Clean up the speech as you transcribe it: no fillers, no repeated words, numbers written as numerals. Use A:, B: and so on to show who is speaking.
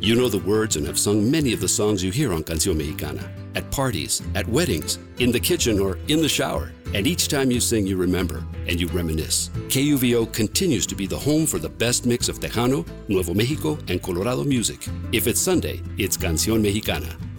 A: You know the words and have sung many of the songs you hear on Canción Mexicana. At parties, at weddings, in the kitchen, or in the shower. And each time you sing, you remember and you reminisce. KUVO continues to be the home for the best mix of Tejano, Nuevo Mexico, and Colorado music. If it's Sunday, it's Canción Mexicana.